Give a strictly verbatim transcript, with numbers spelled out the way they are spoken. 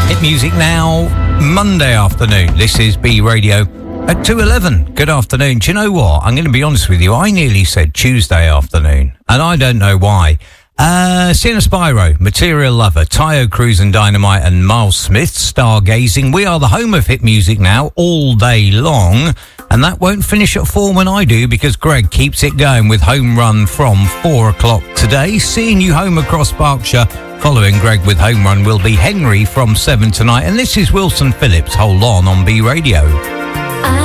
Hit Music Now, Monday afternoon. This is B Radio at two eleven. Good afternoon. Do you know what? I'm going to be honest with you. I nearly said Tuesday afternoon, and I don't know why. Uh, Sienna Spyro, Material Lover, Tayo Cruz and Dynamite and Miles Smith, Stargazing. We are the home of Hit Music Now all day long, and that won't finish at four when I do, because Greg keeps it going with Home Run from four o'clock today. Seeing you home across Berkshire, following Greg with Home Run will be Henry from seven tonight, and this is Wilson Phillips. Hold on on B Radio.